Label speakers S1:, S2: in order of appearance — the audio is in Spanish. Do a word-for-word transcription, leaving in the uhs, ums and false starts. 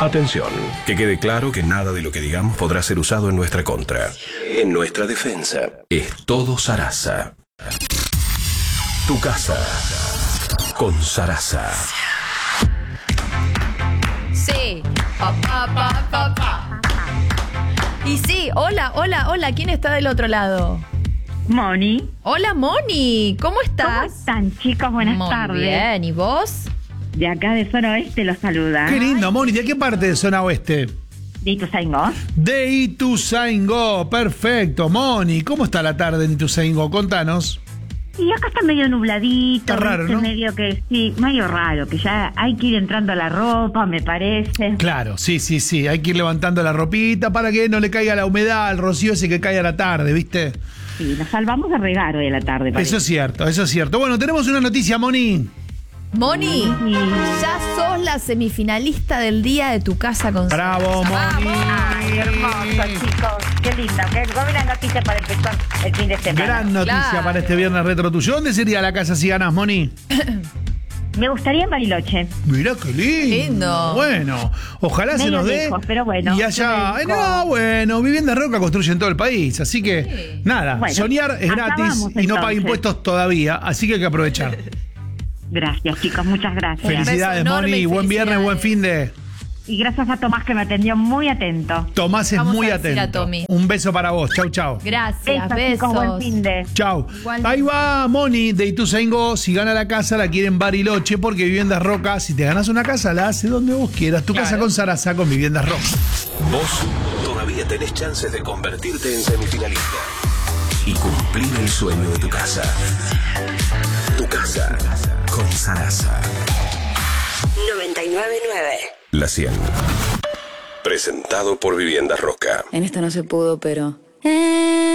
S1: Atención, que quede claro que nada de lo que digamos podrá ser usado en nuestra contra. En nuestra defensa, es todo Sarasa. Tu casa con Sarasa.
S2: Sí. Pa, pa, pa, pa, pa. Y sí, hola, hola, hola. ¿Quién está del otro lado?
S3: Moni.
S2: Hola, Moni. ¿Cómo estás?
S3: ¿Cómo están, chicos? Buenas
S2: Muy
S3: tardes.
S2: bien. ¿Y vos?
S3: De acá de Zona Oeste los saluda.
S4: Qué lindo, Moni. ¿De qué parte de Zona Oeste?
S3: De Ituzaingó.
S4: De Ituzaingó. Perfecto. Moni, ¿cómo está la tarde en Ituzaingó? Contanos.
S3: Y acá está medio nubladito.
S4: Está raro,
S3: ¿viste?
S4: ¿no?
S3: Medio que, sí, medio raro, que ya hay que ir entrando a la ropa, me parece.
S4: Claro, sí, sí, sí. Hay que ir levantando la ropita para que no le caiga la humedad, el rocío ese que cae a la tarde, ¿viste?
S3: Sí, nos salvamos de regar hoy a la tarde, parece.
S4: Eso es cierto, eso es cierto. Bueno, tenemos una noticia, Moni.
S2: Moni,
S3: Sí.
S2: ya sos la semifinalista del día de Tu Casa con
S4: Bravo,
S2: Sarasa.
S4: Moni.
S3: Ay, hermoso, chicos. Qué lindo. Qué buena noticia para empezar el fin de semana.
S4: Gran noticia
S2: Claro.
S4: para este viernes retro tuyo. ¿Dónde sería la casa si ganás, Moni?
S3: Me gustaría en Bariloche.
S4: Mirá qué lindo.
S2: Lindo.
S4: Bueno, ojalá se
S3: Medio
S4: nos dé.
S3: lejos, pero bueno,
S4: Y allá.
S3: yo me
S4: eh,
S3: dedico-
S4: no, bueno, Vivienda Roca construye en todo el país. Así que,
S2: Sí.
S4: nada,
S3: Bueno,
S4: soñar es
S3: acá
S4: gratis
S3: vamos,
S4: y no paga
S3: entonces.
S4: impuestos todavía. Así que hay que aprovechar.
S3: Gracias, chicos. Muchas gracias.
S4: Felicidades,
S2: beso enorme
S4: Moni.
S2: y
S4: Buen viernes, buen fin de.
S3: Y gracias a Tomás que me atendió muy atento.
S4: Tomás es
S2: Vamos
S4: muy
S2: a decir a
S4: atento.
S2: Tommy.
S4: Un beso para vos. Chau, chau.
S2: Gracias,
S3: Besos, chicos. Buen
S2: besos.
S3: fin de.
S4: Chau.
S2: Igual.
S4: Ahí va Moni de Ituzaingó. Si gana la casa, la quiere en Bariloche porque Viviendas Roca, si te ganas una casa, la hace donde vos quieras. Tu
S2: Claro.
S4: casa con Sarasa, con Viviendas Roca.
S1: Vos todavía tenés chances de convertirte en semifinalista y cumplir el sueño de tu casa. Tu casa con Sarasa.
S5: noventa y nueve punto nueve.
S1: La cien. Presentado por Viviendas Roca.
S5: En esta no se pudo, pero...